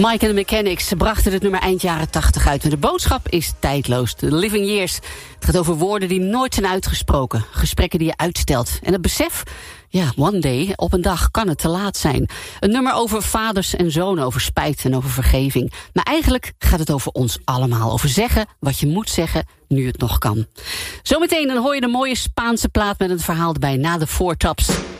Mike and the Mechanics brachten het nummer eind jaren 80 uit. En de boodschap is tijdloos. The Living Years. Het gaat over woorden die nooit zijn uitgesproken. Gesprekken die je uitstelt. En het besef, one day, op een dag kan het te laat zijn. Een nummer over vaders en zonen, over spijt en over vergeving. Maar eigenlijk gaat het over ons allemaal. Over zeggen wat je moet zeggen, nu het nog kan. Zometeen dan hoor je de mooie Spaanse plaat met een verhaal erbij na de Four Tops.